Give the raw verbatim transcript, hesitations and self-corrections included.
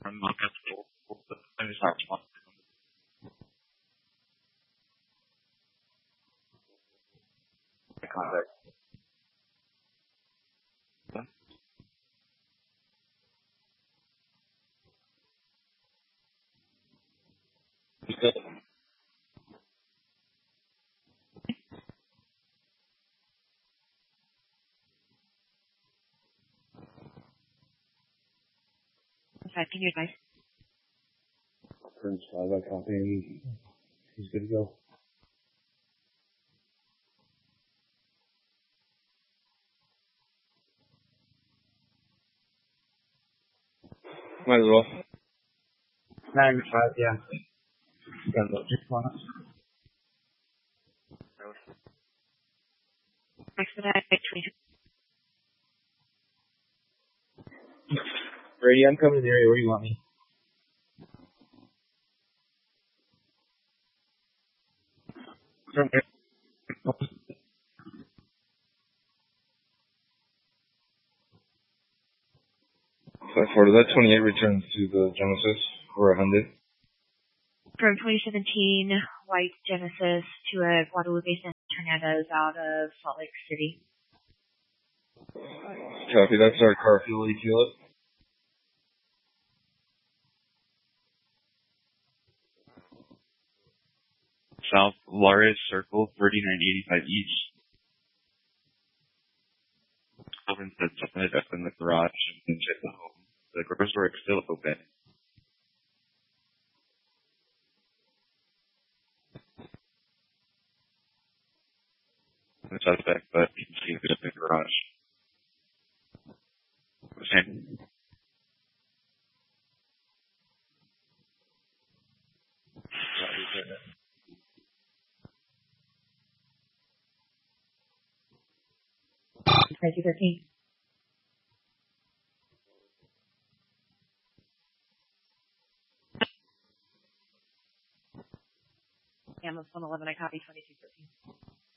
from look at school. I just have one contact. Five, can you advise? Turns five, I copy him. He's good to go. Might as well. Nine five, yeah. Got about six on us. Expedite twenty. Brady, I'm coming in the area. Where do you want me? From here. five forty, that twenty-eight returns to the Genesis for a hundred. From twenty seventeen, white Genesis to a Guadalupe San Hernandez out of Salt Lake City. Copy, that's our car fuel. You feel it? South Lares Circle, thirty-nine eighty-five each. Open said something up in the garage and check the home. The garage door is still open. The suspect, but you can see it in the garage. Same. twenty thirteen. Yeah, I'm on phone eleven. I copy twenty-two thirteen.